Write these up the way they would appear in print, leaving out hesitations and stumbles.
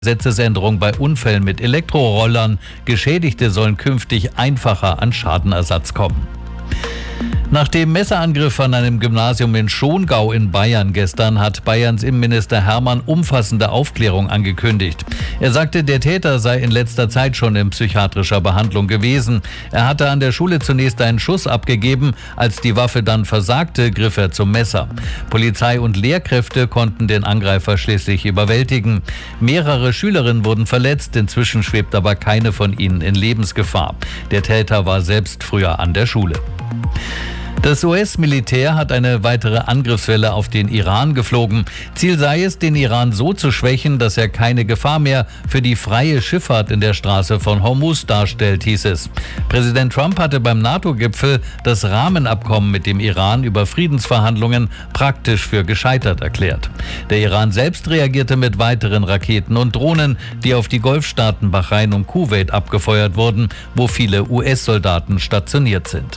Gesetzesänderung bei Unfällen mit Elektrorollern. Geschädigte sollen künftig einfacher an Schadenersatz kommen. Nach dem Messerangriff an einem Gymnasium in Schongau in Bayern gestern hat Bayerns Innenminister Hermann umfassende Aufklärung angekündigt. Er sagte, der Täter sei in letzter Zeit schon in psychiatrischer Behandlung gewesen. Er hatte an der Schule zunächst einen Schuss abgegeben. Als die Waffe dann versagte, griff er zum Messer. Polizei und Lehrkräfte konnten den Angreifer schließlich überwältigen. Mehrere Schülerinnen wurden verletzt. Inzwischen schwebt aber keine von ihnen in Lebensgefahr. Der Täter war selbst früher an der Schule. Das US-Militär hat eine weitere Angriffswelle auf den Iran geflogen. Ziel sei es, den Iran so zu schwächen, dass er keine Gefahr mehr für die freie Schifffahrt in der Straße von Hormuz darstellt, hieß es. Präsident Trump hatte beim NATO-Gipfel das Rahmenabkommen mit dem Iran über Friedensverhandlungen praktisch für gescheitert erklärt. Der Iran selbst reagierte mit weiteren Raketen und Drohnen, die auf die Golfstaaten Bahrain und Kuwait abgefeuert wurden, wo viele US-Soldaten stationiert sind.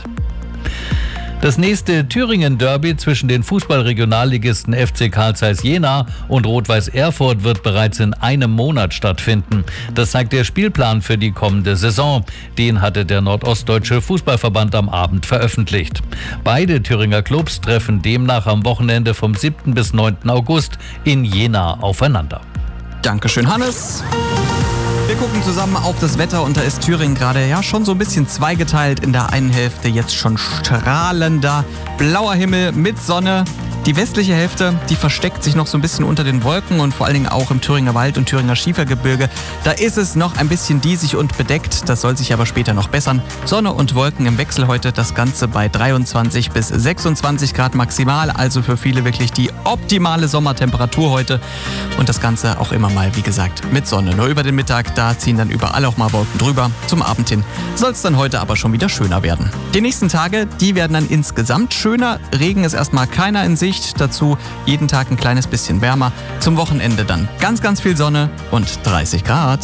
Das nächste Thüringen-Derby zwischen den Fußballregionalligisten FC Carl Zeiss Jena und Rot-Weiß Erfurt wird bereits in einem Monat stattfinden. Das zeigt der Spielplan für die kommende Saison. Den hatte der Nordostdeutsche Fußballverband am Abend veröffentlicht. Beide Thüringer Clubs treffen demnach am Wochenende vom 7. bis 9. August in Jena aufeinander. Dankeschön, Hannes. Wir gucken zusammen auf das Wetter und da ist Thüringen gerade schon so ein bisschen zweigeteilt. In der einen Hälfte jetzt schon strahlender blauer Himmel mit Sonne. Die westliche Hälfte, die versteckt sich noch so ein bisschen unter den Wolken und vor allen Dingen auch im Thüringer Wald und Thüringer Schiefergebirge. Da ist es noch ein bisschen diesig und bedeckt, das soll sich aber später noch bessern. Sonne und Wolken im Wechsel heute, das Ganze bei 23 bis 26 Grad maximal, also für viele wirklich die optimale Sommertemperatur heute. Und das Ganze auch immer mal, wie gesagt, mit Sonne. Nur über den Mittag, da ziehen dann überall auch mal Wolken drüber. Zum Abend hin soll es dann heute aber schon wieder schöner werden. Die nächsten Tage, die werden dann insgesamt schöner. Regen ist erstmal keiner in Sicht. Dazu jeden Tag ein kleines bisschen wärmer. Zum Wochenende dann ganz, ganz viel Sonne und 30 Grad.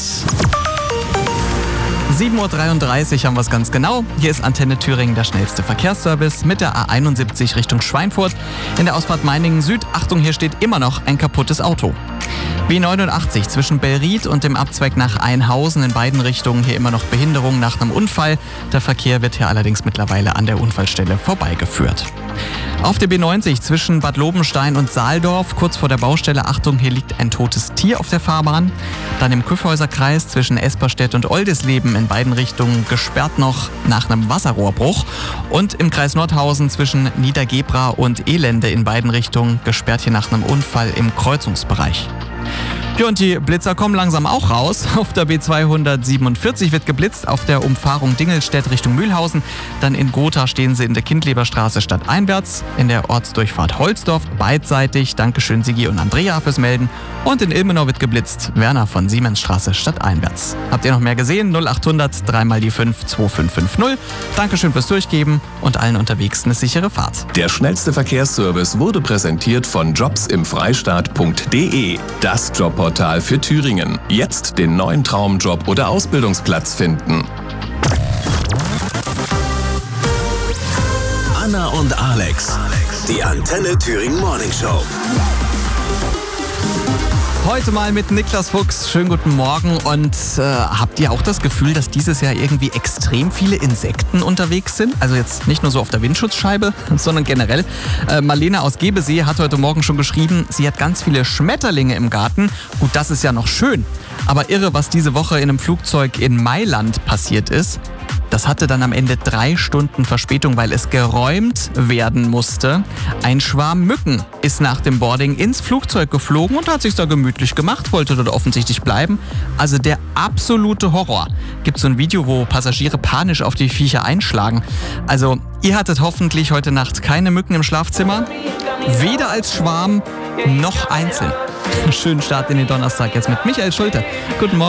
7.33 Uhr haben wir es ganz genau. Hier ist Antenne Thüringen, der schnellste Verkehrsservice mit der A71 Richtung Schweinfurt. In der Ausfahrt Meiningen Süd, Achtung, hier steht immer noch ein kaputtes Auto. B89 zwischen Bellried und dem Abzweig nach Einhausen, in beiden Richtungen hier immer noch Behinderung nach einem Unfall. Der Verkehr wird hier allerdings mittlerweile an der Unfallstelle vorbeigeführt. Auf der B90 zwischen Bad Lobenstein und Saaldorf, kurz vor der Baustelle, Achtung, hier liegt ein totes Tier auf der Fahrbahn. Dann im Kyffhäuserkreis zwischen Esperstedt und Oldisleben in beiden Richtungen gesperrt noch nach einem Wasserrohrbruch. Und im Kreis Nordhausen zwischen Niedergebra und Elende in beiden Richtungen gesperrt hier nach einem Unfall im Kreuzungsbereich. Ja, und die Blitzer kommen langsam auch raus. Auf der B247 wird geblitzt, auf der Umfahrung Dingelstedt Richtung Mühlhausen. Dann in Gotha stehen sie in der Kindleberstraße stadteinwärts. In der Ortsdurchfahrt Holzdorf beidseitig. Dankeschön Sigi und Andrea fürs Melden. Und in Ilmenau wird geblitzt. Werner von Siemensstraße stadteinwärts. Habt ihr noch mehr gesehen? 0800 3 mal die 5 2550. Dankeschön fürs Durchgeben und allen unterwegs eine sichere Fahrt. Der schnellste Verkehrsservice wurde präsentiert von jobsimfreistaat.de. Das Jobportal für Thüringen. Jetzt den neuen Traumjob oder Ausbildungsplatz finden. Anna und Alex, die Antenne Thüringen Morning Show. Heute mal mit Niklas Fuchs. Schönen guten Morgen. Und habt ihr auch das Gefühl, dass dieses Jahr irgendwie extrem viele Insekten unterwegs sind? Also jetzt nicht nur so auf der Windschutzscheibe, sondern generell. Marlene aus Gebesee hat heute Morgen schon geschrieben, sie hat ganz viele Schmetterlinge im Garten. Gut, das ist ja noch schön. Aber irre, was diese Woche in einem Flugzeug in Mailand passiert ist. Das hatte dann am Ende 3 Stunden Verspätung, weil es geräumt werden musste. Ein Schwarm Mücken ist nach dem Boarding ins Flugzeug geflogen und hat sich da gemütlich gemacht, wollte dort offensichtlich bleiben. Also der absolute Horror. Gibt so ein Video, wo Passagiere panisch auf die Viecher einschlagen. Also ihr hattet hoffentlich heute Nacht keine Mücken im Schlafzimmer. Weder als Schwarm noch einzeln. Schönen Start in den Donnerstag jetzt mit Michael Schulte. Guten Morgen.